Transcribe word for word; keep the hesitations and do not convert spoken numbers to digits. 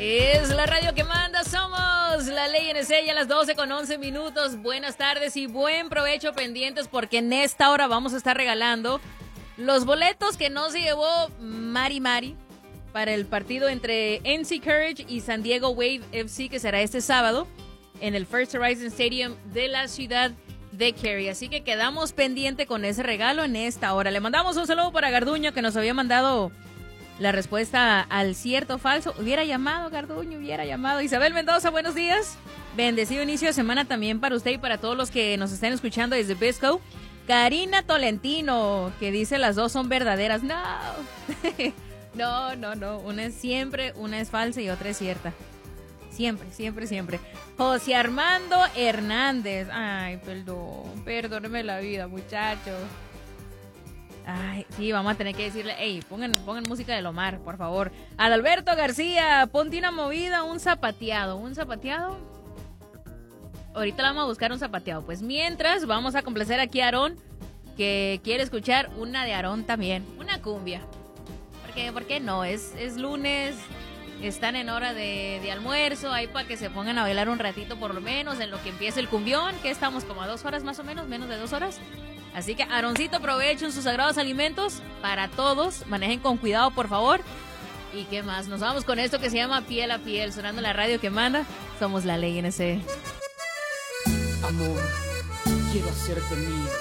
Es la radio que manda, somos la Ley N C, ya a las doce con once minutos. Buenas tardes y buen provecho pendientes porque en esta hora vamos a estar regalando los boletos que no se llevó Mari Mari para el partido entre N C Courage y San Diego Wave F C, que será este sábado en el First Horizon Stadium de la ciudad de Cary. Así que quedamos pendiente con ese regalo en esta hora. Le mandamos un saludo para Garduño, que nos había mandado la respuesta al cierto o falso. Hubiera llamado, Garduño, hubiera llamado. Isabel Mendoza, buenos días. Bendecido inicio de semana también para usted y para todos los que nos estén escuchando desde Bisco. Karina Tolentino, que dice las dos son verdaderas. No, no, no, no. Una es siempre, una es falsa y otra es cierta. Siempre, siempre, siempre. José Armando Hernández. Ay, perdón, perdóneme la vida, muchachos. Ay, sí, vamos a tener que decirle, hey, pongan, pongan música de Lomar, por favor. Adalberto García, ponte una movida, un zapateado. ¿Un zapateado? Ahorita vamos a buscar un zapateado. Pues mientras, vamos a complacer aquí a Aarón, que quiere escuchar una de Aarón también. Una cumbia. Porque, ¿por qué no? Es, es lunes, están en hora de, de almuerzo, ahí para que se pongan a bailar un ratito por lo menos, en lo que empiece el cumbión, que estamos como a dos horas más o menos, menos de dos horas. Así que, Aaroncito, aprovechen sus sagrados alimentos para todos. Manejen con cuidado, por favor. ¿Y qué más? Nos vamos con esto que se llama Piel a Piel, sonando la radio que manda. Somos la Ley N C. Amor, quiero hacerte mía.